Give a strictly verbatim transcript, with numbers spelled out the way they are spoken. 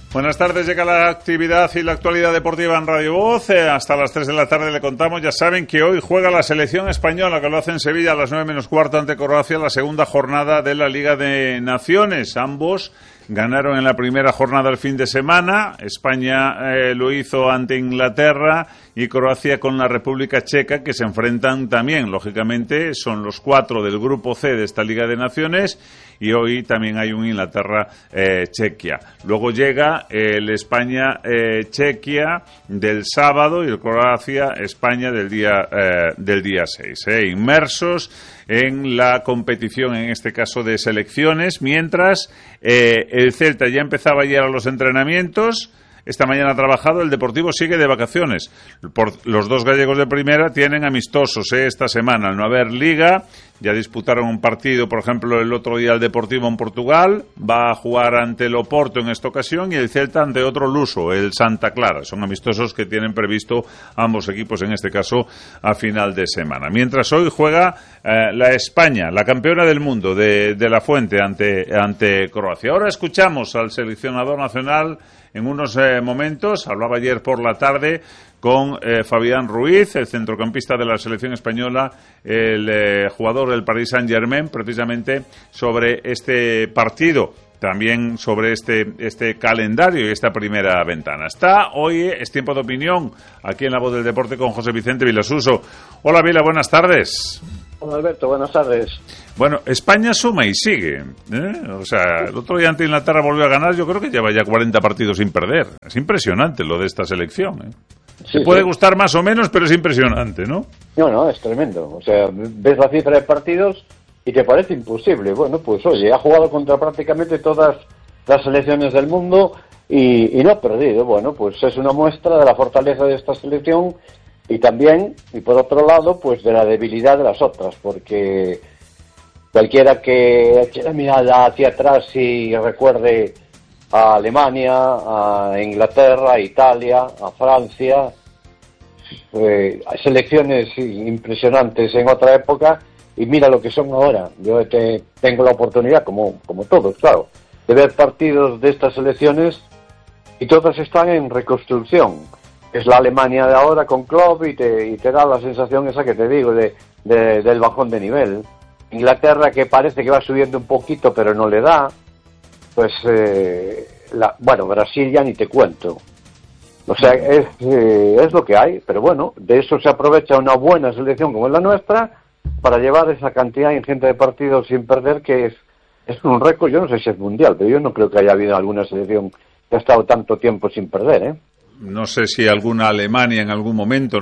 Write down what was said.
Buenas tardes, llega la actividad y la actualidad deportiva en Radio Voz. Eh, hasta las tres de la tarde le contamos. Ya saben que hoy juega la selección española, que lo hace en Sevilla a las nueve menos cuarto ante Croacia, la segunda jornada de la Liga de Naciones. Ambos ganaron en la primera jornada el fin de semana. España eh, lo hizo ante Inglaterra y Croacia con la República Checa, que se enfrentan también, lógicamente, son los cuatro del grupo C de esta Liga de Naciones, y hoy también hay un Inglaterra-Chequia. Eh, Luego llega el España-Chequia eh, del sábado y el Croacia-España del día eh, del día seis. Eh, inmersos en la competición, en este caso de selecciones, mientras eh, el Celta ya empezaba ayer a los entrenamientos. Esta mañana ha trabajado, el Deportivo sigue de vacaciones. Por, los dos gallegos de primera tienen amistosos eh, esta semana. Al no haber liga, ya disputaron un partido, por ejemplo, el otro día el Deportivo en Portugal. Va a jugar ante el Oporto en esta ocasión y el Celta ante otro luso, el Santa Clara. Son amistosos que tienen previsto ambos equipos, en este caso, a final de semana. Mientras hoy juega eh, la España, la campeona del mundo de, de la Fuente ante, ante Croacia. Ahora escuchamos al seleccionador nacional en unos eh, momentos. Hablaba ayer por la tarde con eh, Fabián Ruiz, el centrocampista de la selección española, el eh, jugador del Paris Saint-Germain, precisamente sobre este partido, también sobre este este calendario y esta primera ventana. Está hoy, es tiempo de opinión, aquí en La Voz del Deporte con José Vicente Vilasuso. Hola Vila, buenas tardes. Hola Alberto, buenas tardes. Bueno, España suma y sigue, ¿eh? O sea, el otro día ante Inglaterra volvió a ganar. Yo creo que lleva ya cuarenta partidos sin perder. Es impresionante lo de esta selección, ¿eh? Sí, Se puede sí. gustar más o menos, pero es impresionante, ¿no? No, no, es tremendo. O sea, ves la cifra de partidos y te parece imposible. Bueno, pues oye, ha jugado contra prácticamente todas las selecciones del mundo y, y no ha perdido. Bueno, pues es una muestra de la fortaleza de esta selección y también, y por otro lado, pues de la debilidad de las otras, porque cualquiera que eche la mirada hacia atrás y recuerde a Alemania, a Inglaterra, a Italia, a Francia, eh, selecciones impresionantes en otra época, y mira lo que son ahora. Yo te, tengo la oportunidad, como, como todos, claro, de ver partidos de estas selecciones y todas están en reconstrucción. Es la Alemania de ahora con Klopp y te, y te da la sensación esa que te digo de, de, del bajón de nivel. Inglaterra, que parece que va subiendo un poquito pero no le da. Pues eh, la, bueno, Brasil ya ni te cuento. O sea, es, eh, es lo que hay, pero bueno, de eso se aprovecha una buena selección como es la nuestra para llevar esa cantidad ingente de partidos sin perder, que es, es un récord. Yo no sé si es mundial, pero yo no creo que haya habido alguna selección que ha estado tanto tiempo sin perder, ¿eh? No sé si alguna Alemania en algún momento